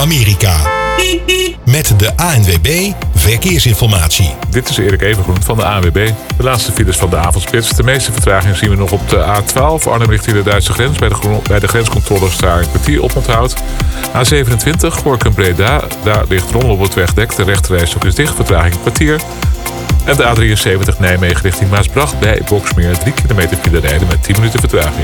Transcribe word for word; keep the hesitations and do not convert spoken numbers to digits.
Amerika. Met de A N W B Verkeersinformatie. Dit is Erik Evengroen van de A N W B. De laatste files van de avondspits. De meeste vertraging zien we nog op de A twaalf. Arnhem richting de Duitse grens. Bij de, bij de grenscontroles daar een kwartier oponthoud. A zevenentwintig, Gorkum-Breda. Daar ligt rommel op het wegdek. De rechterrijstrook is dicht. Vertraging een kwartier. En de A drieënzeventig Nijmegen richting Maasbracht. Bij Boksmeer drie kilometer file rijden met tien minuten vertraging.